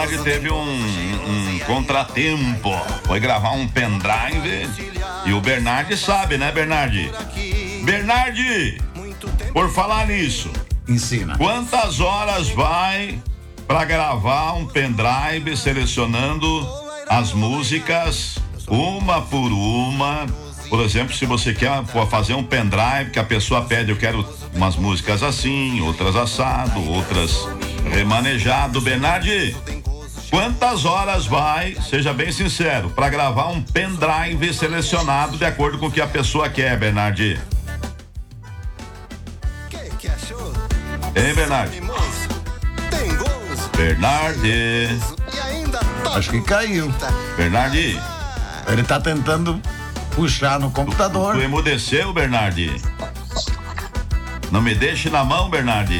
Bernardi teve um contratempo. Foi gravar um pendrive e o Bernardi sabe, né, Bernardi? Bernardi, por falar nisso, ensina. Quantas horas vai pra gravar um pendrive selecionando as músicas uma por uma? Por exemplo, se você quer fazer um pendrive que a pessoa pede, eu quero umas músicas assim, outras assado, outras remanejado. Bernardi, quantas horas vai, seja bem sincero, para gravar um pendrive selecionado de acordo com o que a pessoa quer, Bernardi? Hein, Bernardi? Bernardi. Acho que caiu. Bernardi. Ele tá tentando puxar no computador. Tu emudeceu, Bernardi? Não me deixe na mão, Bernardi.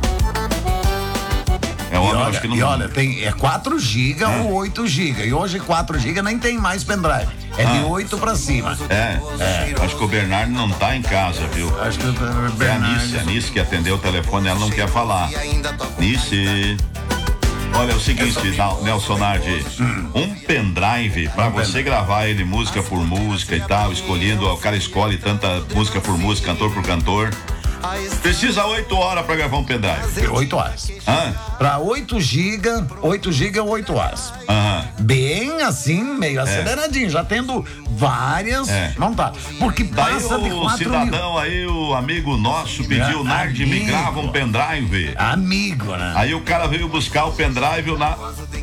Acho que não... E olha, é 4 GB ou 8 GB. E hoje 4 GB nem tem mais pendrive. É de 8 pra cima. Acho que o Bernardo não tá em casa, viu? Acho que o Bernardo... É a Nice que atendeu o telefone, ela não quer falar. Nice. Olha, é o seguinte, Nelson Nardi, um pendrive, pra você gravar ele música por música e tal, escolhendo, o cara escolhe tanta música por música, cantor por cantor. Precisa 8 horas pra gravar um pendrive. 8 horas. Pra 8 GB, 8 GB ou 8 horas. Bem assim, meio aceleradinho, já tendo várias. Não tá. Porque passa de 4 o cidadão aí, o amigo nosso, pediu, Nardi, me grava um pendrive. Amigo, né? Aí o cara veio buscar o pendrive na.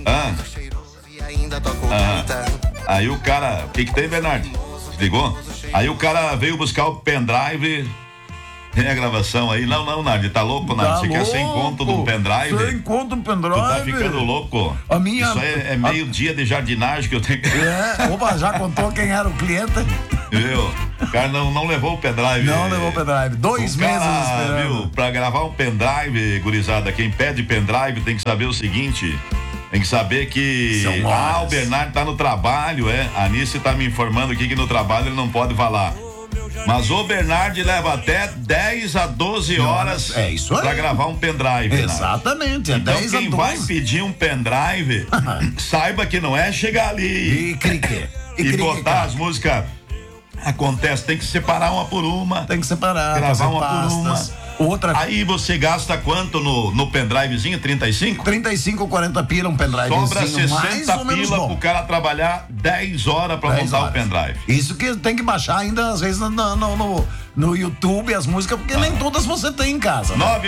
Aí o cara. O que tem, Bernardo? Ligou? Aí o cara veio buscar o pendrive. Tem a gravação aí? Não, Nardi, tá louco, Nardi? Você quer 100 conto num pendrive? 100 conto num pendrive? Tu tá ficando louco? Isso aí é meio dia de jardinagem que eu tenho que... Opa, já contou quem era o cliente? Viu? O cara não levou o pendrive. Não levou o pendrive. 2 meses esperando. Viu? Pra gravar um pendrive, gurizada, quem pede pendrive tem que saber o seguinte... Tem que saber que... o Bernardo tá no trabalho, A Anice tá me informando aqui que no trabalho ele não pode falar. Mas o Bernardi leva até 10 a 12 horas pra gravar um pendrive. Exatamente, é então 10 a 12. Quem vai pedir um pendrive, saiba que não é chegar ali e botar as músicas. Acontece, tem que separar uma por uma. Tem que separar. Gravar uma por uma. Outra... Aí você gasta quanto no pendrivezinho? 35? 35 ou 40 pila um pendrivezinho. Sobra 60 pila pro cara trabalhar 10 horas pra montar o pendrive. Isso que tem que baixar ainda às vezes no YouTube as músicas, porque nem todas você tem em casa.